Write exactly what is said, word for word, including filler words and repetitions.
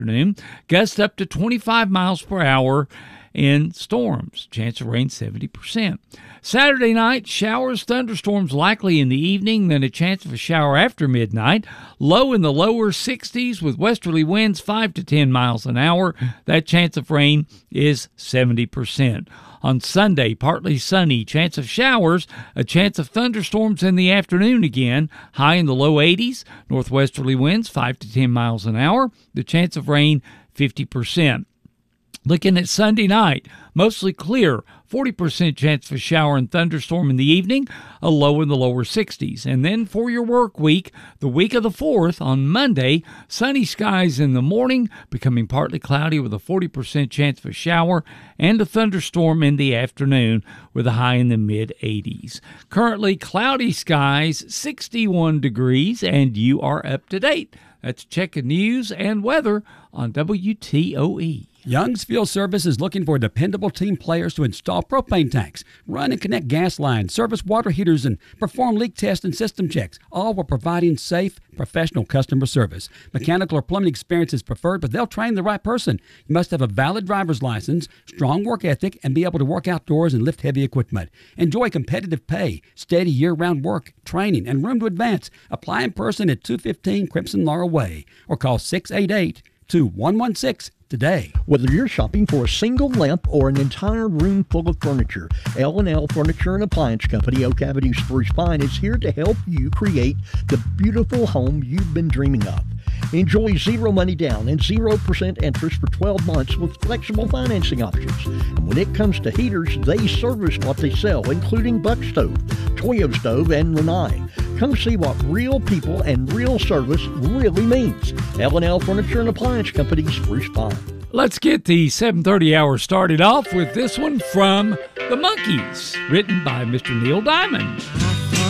afternoon. Gusts up to twenty-five miles per hour in storms. Chance of rain seventy percent. Saturday night, showers, thunderstorms likely in the evening, then a chance of a shower after midnight. Low in the lower sixties with westerly winds five to ten miles an hour. That chance of rain is seventy percent. On Sunday, partly sunny, chance of showers, a chance of thunderstorms in the afternoon again, high in the low eighties, northwesterly winds five to ten miles an hour, the chance of rain fifty percent. Looking at Sunday night, mostly clear, forty percent chance of a shower and thunderstorm in the evening, a low in the lower sixties. And then for your work week, the week of the fourth, on Monday, sunny skies in the morning, becoming partly cloudy with a forty percent chance of a shower and a thunderstorm in the afternoon with a high in the mid-eighties. Currently cloudy skies, sixty-one degrees, and you are up to date. That's checking news and weather on W T O E. Young's Fuel Service is looking for dependable team players to install propane tanks, run and connect gas lines, service water heaters, and perform leak tests and system checks, all while providing safe, professional customer service. Mechanical or plumbing experience is preferred, but they'll train the right person. You must have a valid driver's license, strong work ethic, and be able to work outdoors and lift heavy equipment. Enjoy competitive pay, steady year-round work, training, and room to advance. Apply in person at two fifteen Crimson Laurel Way or call six eight eight, two one one six today. Whether you're shopping for a single lamp or an entire room full of furniture, L and L Furniture and Appliance Company, Oak Avenue, Spruce Pine, is here to help you create the beautiful home you've been dreaming of. Enjoy zero money down and zero percent interest for twelve months with flexible financing options. And when it comes to heaters, they service what they sell, including Buck Stove, Toyo Stove, and Lanai. Come see what real people and real service really means. L and L Furniture and Appliance Company, Spruce Pine. Let's get the seven thirty hour started off with this one from The Monkees, written by Mister Neil Diamond.